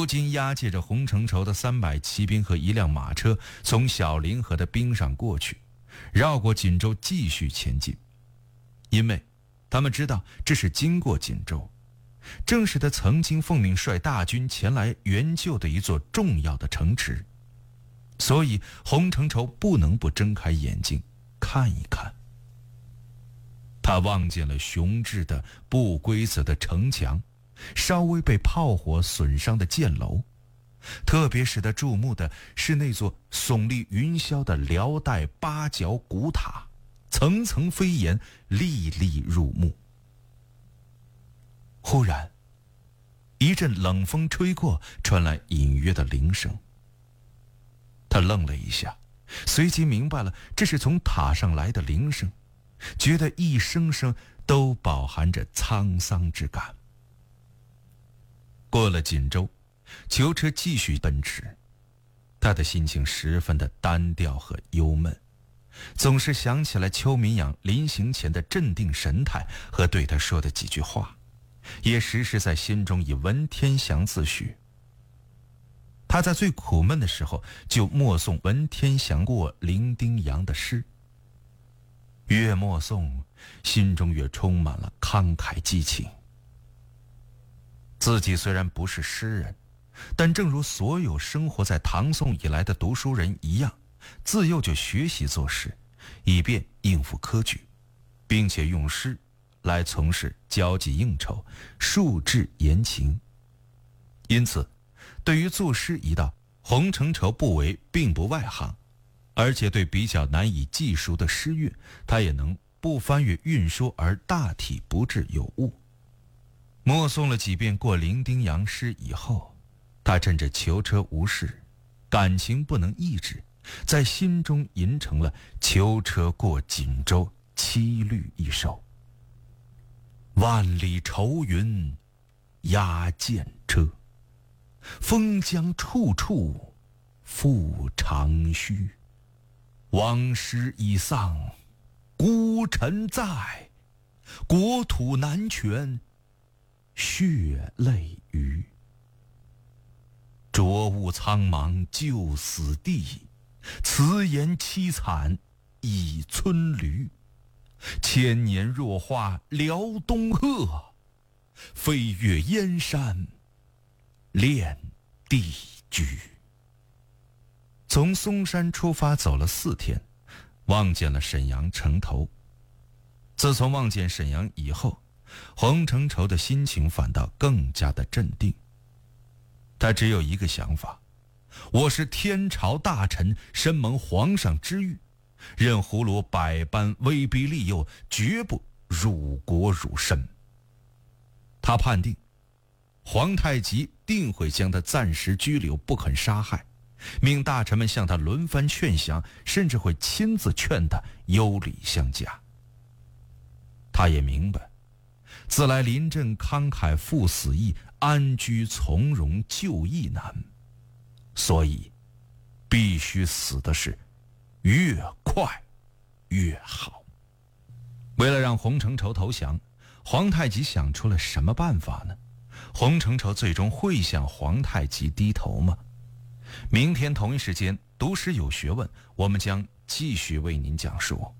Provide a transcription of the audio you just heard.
金押解着洪承畴的300骑兵和1辆马车从小凌河的冰上过去，绕过锦州继续前进。因为他们知道这是经过锦州，正是他曾经奉命率大军前来援救的一座重要的城池，所以洪承畴不能不睁开眼睛看一看。他望见了雄峙的不规则的城墙，稍微被炮火损伤的箭楼，特别使他注目的是那座耸立云霄的辽代8角古塔，层层飞檐，历历入目。忽然一阵冷风吹过，传来隐约的铃声。他愣了一下，随即明白了这是从塔上来的铃声，觉得一声声都饱含着沧桑之感。过了锦州，囚车继续奔驰，他的心情十分的单调和忧闷，总是想起来邱民养临行前的镇定神态和对他说的几句话，也时时在心中以文天祥自诩。他在最苦闷的时候就默诵文天祥过伶仃洋的诗，越默诵心中越充满了慷慨激情。自己虽然不是诗人，但正如所有生活在唐宋以来的读书人一样，自幼就学习作诗，以便应付科举，并且用诗来从事交际应酬，述质言情。因此对于作诗一道，洪承畴不为并不外行，而且对比较难以记熟的诗韵，他也能不翻阅韵说而大体不致有误。默诵了几遍过伶仃洋诗以后，他趁着囚车无事，感情不能抑制，在心中吟成了囚车过锦州七律一首。万里愁云压剑车，风江处处复长吁。王师已丧孤臣在，国土难全血泪余。浊雾苍茫就死地，辞言凄惨已村驴。千年若化辽东鹤，飞越燕山恋帝居。从嵩山出发走了4天，望见了沈阳城头。自从望见沈阳以后，洪承畴的心情反倒更加的镇定。他只有一个想法：我是天朝大臣，身蒙皇上之谕，任胡罗百般威逼利诱，绝不辱国辱身。他判定皇太极定会将他暂时拘留，不肯杀害，命大臣们向他轮番劝降，甚至会亲自劝他优礼相加。他也明白，自来临阵慷慨赴死易，安居从容就义难，所以必须死的是越快越好。为了让洪承畴投降，皇太极想出了什么办法呢？洪承畴最终会向皇太极低头吗？明天同一时间，读诗有学问，我们将继续为您讲述。